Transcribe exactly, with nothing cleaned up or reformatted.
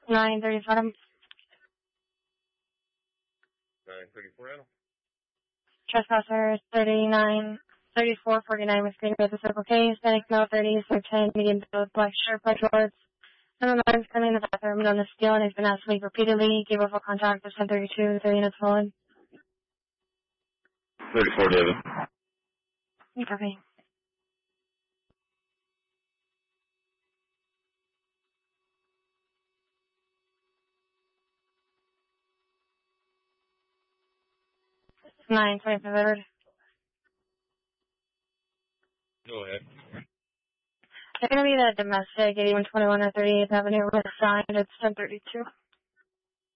nine thirty-five. nine thirty-four Adam. Trespasser thirty-nine, thirty-four forty-nine with screen with the Circle K. Hispanic male thirty, six ten, medium build, black shirt, black shorts. Number nine is currently in the bathroom on the steel and has been asked to leave repeatedly. Gave over contact for ten thirty-two, thirty minutes forward. thirty-four David. Copy. nine twenty-five Edward. Go ahead. They're going to be the domestic eighty-one twenty-one or thirty-eighth Avenue with a sign. It's ten thirty-two.